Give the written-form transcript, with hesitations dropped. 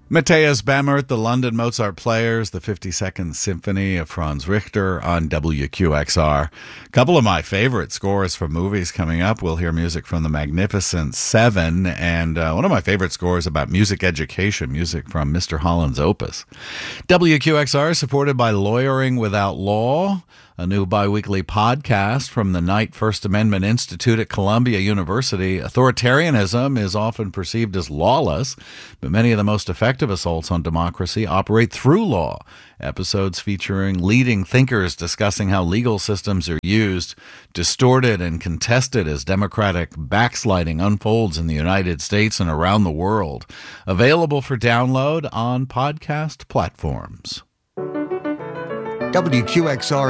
Matthias Bamert, the London Mozart Players, the 52nd Symphony of Franz Richter on WQXR. A couple of my favorite scores for movies coming up. We'll hear music from the Magnificent Seven, and one of my favorite scores about music education, music from Mr. Holland's opus. WQXR is supported by Lawyering Without Law, a new biweekly podcast from the Knight First Amendment Institute at Columbia University. Authoritarianism is often perceived as lawless, but many of the most effective assaults on democracy operate through law. Episodes featuring leading thinkers discussing how legal systems are used, distorted, and contested as democratic backsliding unfolds in the United States and around the world. Available for download on podcast platforms. WQXR